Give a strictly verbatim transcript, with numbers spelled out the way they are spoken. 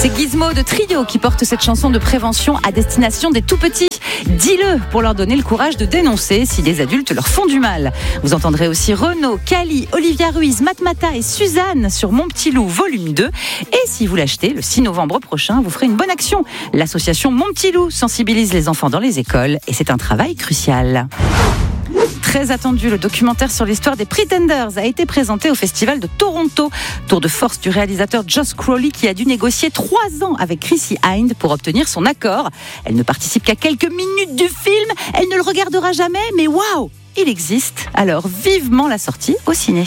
C'est Gizmo de Trio qui porte cette chanson de prévention à destination des tout-petits. Dis-le pour leur donner le courage de dénoncer si les adultes leur font du mal. Vous entendrez aussi Renaud, Cali, Olivia Ruiz, Matmata et Suzanne sur Mon Petit Loup volume deux. Et si vous l'achetez le six novembre prochain, vous ferez une bonne action. L'association Mon Petit Loup sensibilise les enfants dans les écoles et c'est un travail crucial. Très attendu, le documentaire sur l'histoire des Pretenders a été présenté au Festival de Toronto. Tour de force du réalisateur Josh Crowley qui a dû négocier trois ans avec Chrissy Hynde pour obtenir son accord. Elle ne participe qu'à quelques minutes du film, elle ne le regardera jamais, mais waouh, il existe. Alors vivement la sortie au ciné.